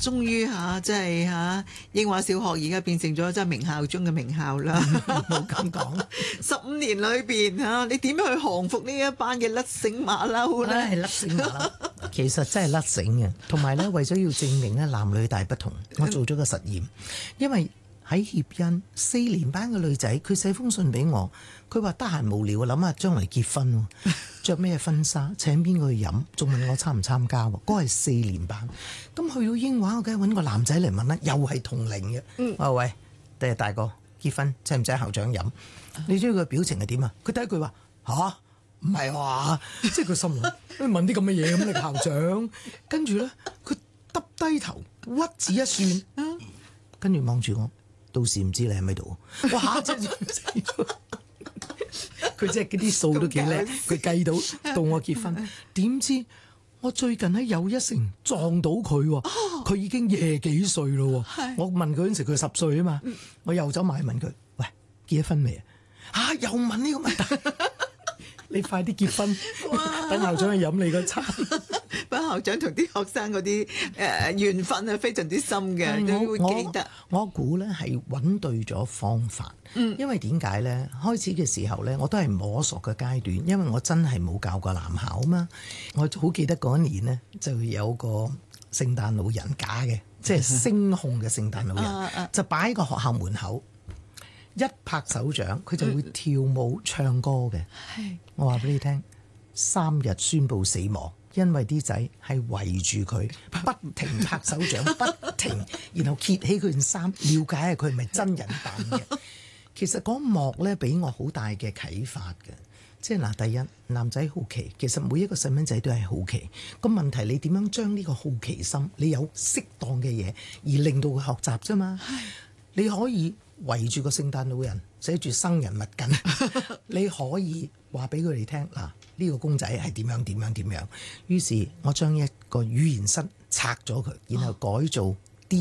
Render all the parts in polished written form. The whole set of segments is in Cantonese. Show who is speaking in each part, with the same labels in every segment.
Speaker 1: 終於即係英華小學而家變成咗真係名校中嘅名校啦。
Speaker 2: 冇咁講。
Speaker 1: 15年裏邊你點樣去降服呢一班嘅甩繩馬騮咧？
Speaker 2: 係甩繩馬騮，其實真係甩繩嘅。同埋咧，為咗要證明咧男女大不同，我做咗個實驗，因為喺協恩4年班嘅女仔，佢寫封信俾我，佢話得閒無聊諗下將來結婚，着咩婚紗，請邊個去飲，仲問我參唔參加喎。嗰個係4年班，咁去到英華，我梗係揾個男仔嚟問啦，又係同齡嘅。我話喂，第日大個結婚，請唔請校長飲？你知佢個表情係點啊？佢第一句話吓？唔係話，即係佢心諗問啲咁嘅嘢咁，你校長，跟住咧佢耷低頭屈指一算，跟住望住我，到時唔知你喺咪度？哇！真係死咗！佢即係嗰啲數都幾叻，佢計到我結婚，點知我最近喺又一城撞到佢喎，佢已經廿幾歲咯喎。我問佢嗰陣時佢10歲啊嘛，我又走埋去問佢：喂，結咗婚未啊？又問呢個問題。你快啲結婚，等校長去飲你嗰餐。
Speaker 1: 班校長同啲學生嗰啲緣分係非常之深嘅，都會記得。
Speaker 2: 我估咧係揾對咗方法，因為點解咧？開始嘅時候咧，我都係摸索嘅階段，因為我真係冇教過男校啊嘛。我好記得嗰一年咧，就有個聖誕老人假嘅，即係聲控嘅聖誕老人，就擺喺個學校門口。一拍手掌，佢就會跳舞唱歌嘅。我話俾你聽，3日宣佈死亡，因為啲仔係圍住佢，不停拍手掌，不停，然後揭起佢件衫，了解下佢係咪真人扮嘅。其實嗰幕咧俾我好大嘅啟發嘅，即係嗱，第一男仔好奇，其實每一個細蚊仔都係好奇。個問題你點樣將呢個好奇心，你有適當嘅嘢而令到佢學習啫嘛？你可以圍住個聖誕老人寫住生人勿近，你可以話俾佢哋聽嗱，呢個公仔係點樣點樣點樣。於是，我將一個語言室拆咗佢，然後改做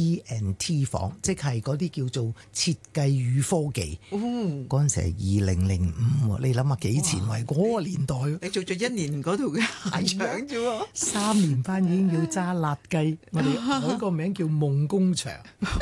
Speaker 2: D&T 房，即係嗰啲叫做設計與科技。嗰陣時係2005，你諗下幾前衛嗰個年代。
Speaker 1: 你做咗1年嗰度嘅校長啫喎
Speaker 2: ，3年班已經要揸辣雞，我哋改個名叫夢工場。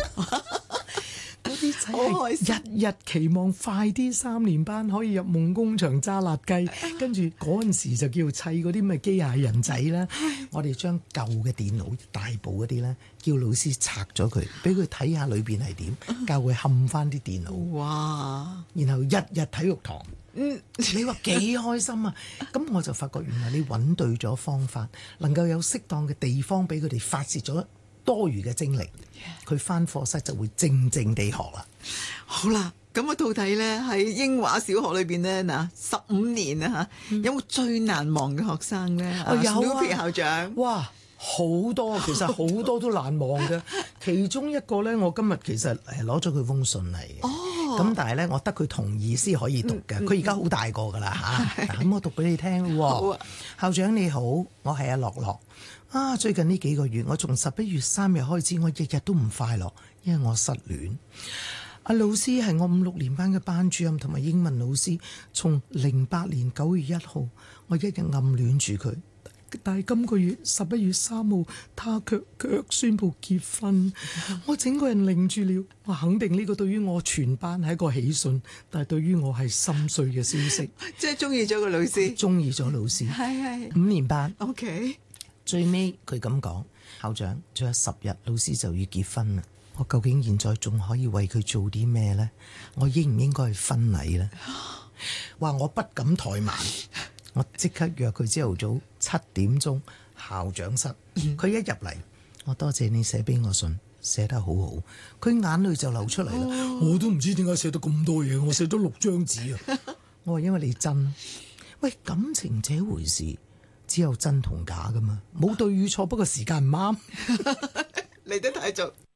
Speaker 2: 啲仔係日日期望快啲3年班可以入夢工場揸辣雞，跟住嗰陣時就叫砌嗰啲咩機械人仔啦。我哋將舊嘅電腦大部嗰啲咧，叫老師拆咗佢，俾佢睇下裏邊係點，教佢冚翻啲電腦。哇！然後日日體育堂，你話幾開心啊！咁我就發覺原來你揾對咗方法，能夠有適當嘅地方俾佢哋發泄咗多餘嘅精力，佢返課室就會靜靜地學啦。
Speaker 1: 好啦，咁到底咧喺英華小學裏邊咧15年啊嚇，有冇最難忘嘅學生咧？
Speaker 2: 有啊
Speaker 1: Snoopy 校長，
Speaker 2: 哇，好多，其實好多都難忘嘅。其中一個咧，我今日其實攞咗佢封信嚟嘅。咁但係咧，我得佢同意先可以讀嘅。佢而家好大個㗎啦嚇。咁我讀俾你聽喎。好啊。校長你好，我係阿樂樂。最近呢幾個月，我從11月3日開始，我日日都唔快樂，因為我失戀。阿老師係我5、6年班嘅班主任同埋英文老師，從08年9月1號，我一日暗戀住佢。但係今個月11月3號，他卻宣布結婚，我整個人擰住了。我肯定呢個對於我全班係一個喜訊，但係對於我係心碎嘅消息。
Speaker 1: 即係中意咗個老師，
Speaker 2: 中意咗老師，係5年班。
Speaker 1: OK，
Speaker 2: 最尾佢咁講，校長，仲有10日，老師就要結婚啦。我究竟現在仲可以為佢做啲咩呢？我應唔應該去婚禮呢？話我不敢怠慢。我即刻約佢朝頭早7點鐘校長室。佢一入嚟，我多謝你寫俾我信，寫得好好。佢眼淚就流出嚟啦。我都唔知點解寫得咁多嘢，我寫咗6張紙啊！我話因為你真。喂，感情這回事，只有真同假噶嘛，冇對與錯，不過時間唔啱。
Speaker 1: 嚟得太早。